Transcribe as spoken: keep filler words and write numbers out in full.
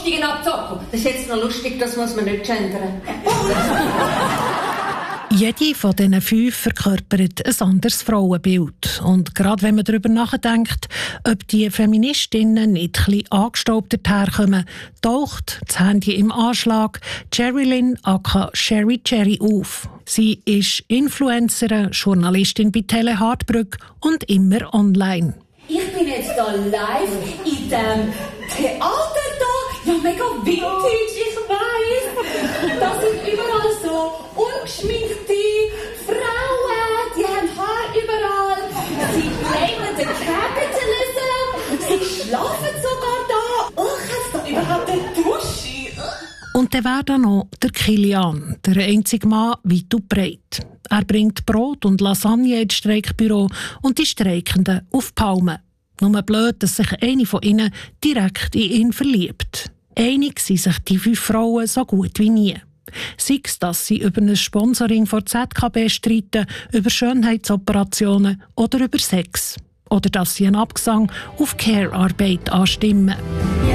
Stiegen ab, Zocco. Das ist jetzt noch lustig, das muss man nicht gendern. Jede von diesen fünf verkörpert ein anderes Frauenbild. Und gerade wenn man darüber nachdenkt, ob die Feministinnen nicht ein bisschen angestaubt herkommen, taucht das Handy im Anschlag Jerilyn aka Sherry Cherry auf. Sie ist Influencerin, Journalistin bei Tele Hartbrück und immer online. Ich bin jetzt hier live in dem Theater da. Ja, mega vintage, ich weiss. Das sind überall so ungeschminkte Frauen, die haben Haar überall. Sie blamen den Capitalism. Sie schlafen sogar da. Oh, hat es da überhaupt eine Dusche? Und dann wäre da noch der Kilian, der einzige Mann weit und breit. Er bringt Brot und Lasagne ins Streikbüro und die Streikenden auf Palmen. Nur blöd, dass sich eine von ihnen direkt in ihn verliebt. Einig sind sich die fünf Frauen so gut wie nie. Sei es, dass sie über ein Sponsoring von Z K B streiten, über Schönheitsoperationen oder über Sex. Oder dass sie einen Abgesang auf Care-Arbeit anstimmen.